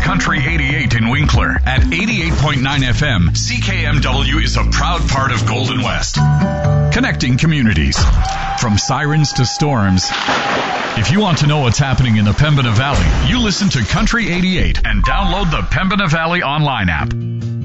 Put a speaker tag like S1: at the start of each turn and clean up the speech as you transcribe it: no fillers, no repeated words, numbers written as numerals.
S1: Country 88 in Winkler. At 88.9 FM, CKMW is a proud part of Golden West. Connecting communities. From sirens to storms. If you want to know what's happening in the Pembina Valley, you listen to Country 88 and download the Pembina Valley online app.